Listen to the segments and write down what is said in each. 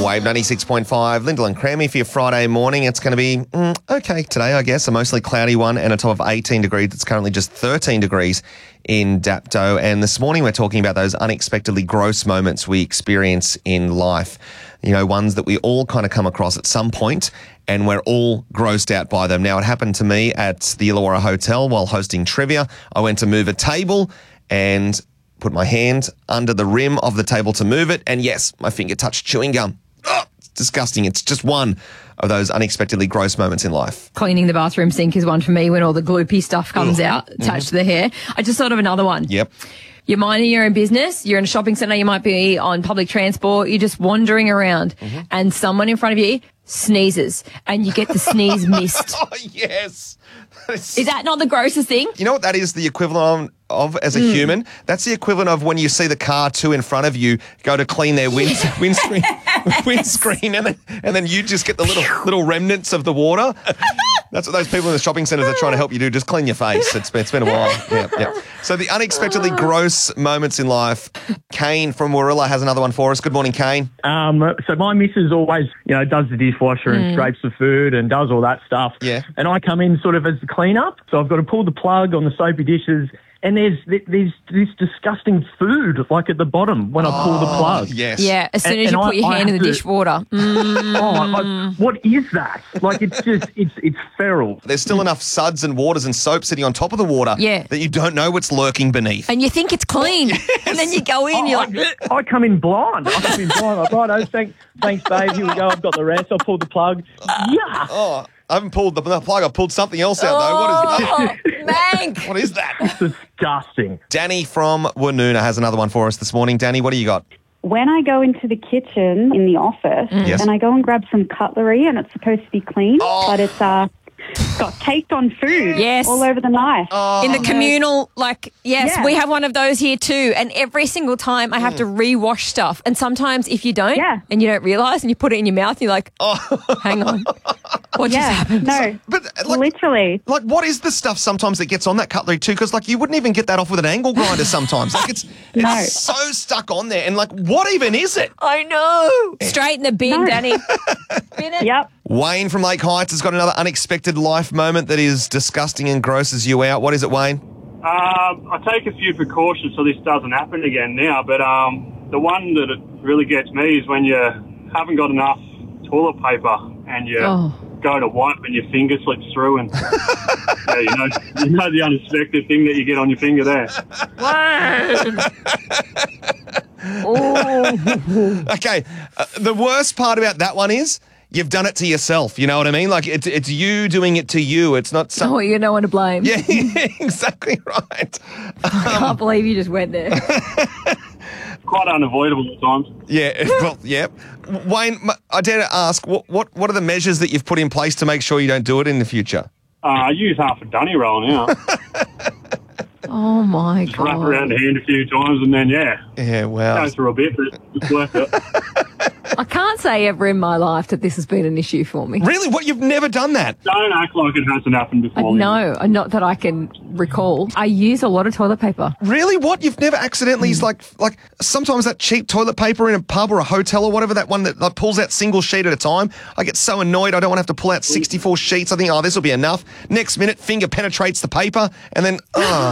Wave 96.5. Lyndall and Crammy for your Friday morning. It's going to be okay today, I guess. A mostly cloudy one and a top of 18 degrees. It's currently just 13 degrees in Dapto. And this morning we're talking about those unexpectedly gross moments we experience in life. You know, ones that we all kind of come across at some point and we're all grossed out by them. Now, it happened to me at the Illawarra Hotel while hosting trivia. I went to move a table and put my hand under the rim of the table to move it. And yes, my finger touched chewing gum. Oh, it's disgusting. It's just one of those unexpectedly gross moments in life. Cleaning the bathroom sink is one for me when all the gloopy stuff comes out attached to the hair. I just thought of another one. Yep. You're minding your own business. You're in a shopping centre. You might be on public transport. You're just wandering around and someone in front of you sneezes and you get the sneeze mist. Oh, yes. Is that not the grossest thing? You know what that is the equivalent of as a human? That's the equivalent of when you see the car two in front of you go to clean their windscreen, and then you just get the little remnants of the water. That's what those people in the shopping centres are trying to help you do. Just clean your face. It's been a while. Yeah. So the unexpectedly gross moments in life. Kane from Warilla has another one for us. Good morning, Kane. So my missus always, does the dishwasher and scrapes the food and does all that stuff. Yeah. And I come in sort of as the clean-up. So I've got to pull the plug on the soapy dishes. And there's this disgusting food, like at the bottom when I pull the plug. Yes. Yeah, as soon as you put your hand in the dishwater. What is that? Like, it's just, it's feral. There's still enough suds and waters and soap sitting on top of the water that you don't know what's lurking beneath. And you think it's clean. And then you go in, you're like... I come in blind. Like, righto, thanks, babe. Here we go. I've got the rest. I'll pull the plug. Yeah. Oh, I haven't pulled the plug. I've pulled something else out, though. What is that? Mank. What is that? It's disgusting. Danny from Woonona has another one for us this morning. Danny, what do you got? When I go into the kitchen in the office and I go and grab some cutlery and it's supposed to be clean, but it's got caked on food all over the knife. In the communal, we have one of those here too. And every single time I have to rewash stuff. And sometimes if you don't and you don't realise and you put it in your mouth, you're like, hang on. What just happened? No, but literally. Like, what is the stuff sometimes that gets on that cutlery too? Because, you wouldn't even get that off with an angle grinder sometimes. It's so stuck on there. And, what even is it? I know. Straight in the bin, Danny. Bin it. Yep. Wayne from Lake Heights has got another unexpected life moment that is disgusting and grosses you out. What is it, Wayne? I take a few precautions so this doesn't happen again now, but the one that it really gets me is when you haven't got enough toilet paper and you go to wipe and your finger slips through and you know the unexpected thing that you get on your finger there. Okay, the worst part about that one is you've done it to yourself. You know what I mean? It's you doing it to you. It's not you're no one to blame. Yeah, exactly right. I can't believe you just went there. Quite unavoidable at times. Yeah, well, yeah. Wayne, I dare to ask, what are the measures that you've put in place to make sure you don't do it in the future? I use half a dunny roll now. Oh, my God. Just wrap around the hand a few times and then, wow. Go through a bit, but it's worth it. I can't say ever in my life that this has been an issue for me. Really? What? You've never done that? Don't act like it hasn't happened before. No, not that I can recall. I use a lot of toilet paper. Really? What? You've never accidentally like sometimes that cheap toilet paper in a pub or a hotel or whatever, that one that pulls out single sheet at a time. I get so annoyed I don't want to have to pull out 64 sheets. I think, this will be enough. Next minute, finger penetrates the paper and then,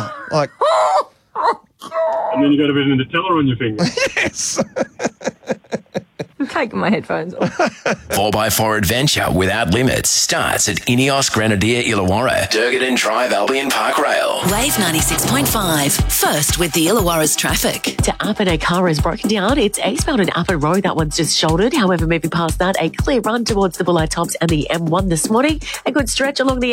And then you got a bit of Nutella on your finger. Yes. I'm taking my headphones off. 4x4 adventure without limits starts at Ineos Grenadier Illawarra, Durgadon Drive Albion Park Rail. Wave 96.5. First with the Illawarra's traffic. To Upper, a car is broken down. It's eastbound in Upper Road. That one's just shouldered. However, moving past that, a clear run towards the Bulleye Tops and the M1 this morning. A good stretch along the